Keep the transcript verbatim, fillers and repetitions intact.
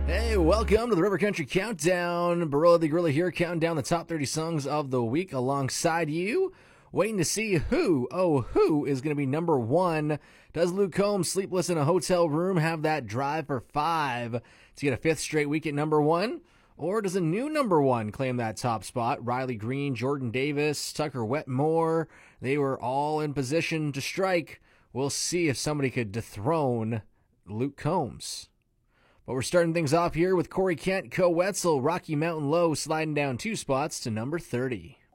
Hey, welcome to the River Country Countdown. Barola the Gorilla here, counting down the top thirty songs of the week alongside you. Waiting to see who, oh, who is going to be number one. Does Luke Combs, Sleepless in a Hotel Room, have that drive for five to get a fifth straight week at number one? Or does a new number one claim that top spot? Riley Green, Jordan Davis, Tucker Wetmore, they were all in position to strike. We'll see if somebody could dethrone Luke Combs. But we're starting things off here with Corey Kent, Co Wetzel, Rocky Mountain Low sliding down two spots to number thirty.